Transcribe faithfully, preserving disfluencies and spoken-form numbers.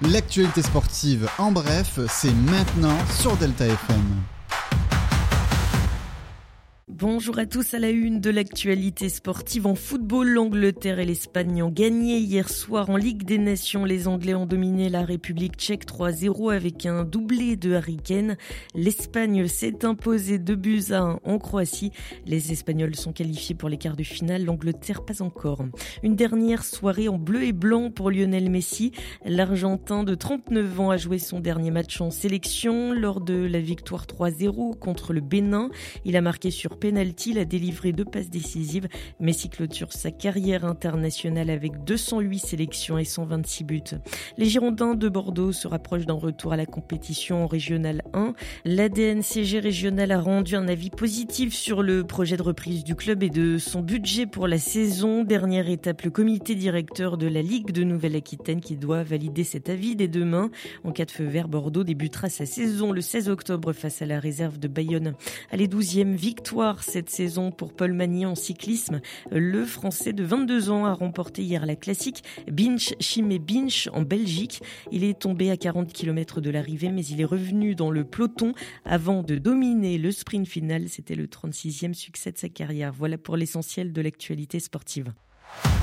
L'actualité sportive en bref, c'est maintenant sur Delta F M. Bonjour à tous, à la une de l'actualité sportive en football, l'Angleterre et l'Espagne ont gagné hier soir en Ligue des Nations. Les Anglais ont dominé la République tchèque trois à zéro avec un doublé de Harry Kane. L'Espagne s'est imposée deux buts à un en Croatie. Les Espagnols sont qualifiés pour les quarts de finale, l'Angleterre pas encore. Une dernière soirée en bleu et blanc pour Lionel Messi. L'Argentin de trente-neuf ans a joué son dernier match en sélection lors de la victoire trois à zéro contre le Bénin. Il a marqué sur penalty, il a délivré deux passes décisives. Messi clôture sa carrière internationale avec deux cent huit sélections et cent vingt-six buts. Les Girondins de Bordeaux se rapprochent d'un retour à la compétition en Régional un. L'A D N C G régional a rendu un avis positif sur le projet de reprise du club et de son budget pour la saison. Dernière étape, le comité directeur de la Ligue de Nouvelle-Aquitaine qui doit valider cet avis dès demain. En cas de feu vert, Bordeaux débutera sa saison le seize octobre face à la réserve de Bayonne. Allez, douzième victoire cette saison pour Paul Magny en cyclisme. Le Français de vingt-deux ans a remporté hier la classique Binche-Chimay-Binche en Belgique. Il est tombé à quarante kilomètres de l'arrivée, mais il est revenu dans le peloton avant de dominer le sprint final. C'était le trente-sixième succès de sa carrière. Voilà pour l'essentiel de l'actualité sportive.